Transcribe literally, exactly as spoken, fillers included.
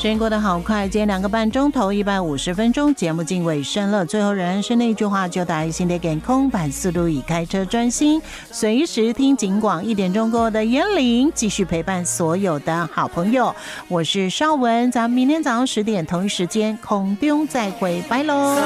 时间过得好快，今天两个半钟头，一百五十分钟，节目进尾声了。最后仍然是那句话，就打一心的给空版速度，以开车专心，随时听警广。一点钟过后的园林继续陪伴所有的好朋友，我是邵文，咱们明天早上十点同一时间空中再会，拜喽。